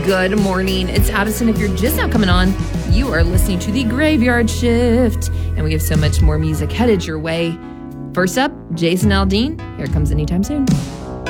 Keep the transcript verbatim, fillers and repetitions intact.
Good morning. It's Addison. If you're just now coming on, you are listening to The Graveyard Shift, and we have so much more music headed your way. First up, Jason Aldean. Here comes Anytime Soon.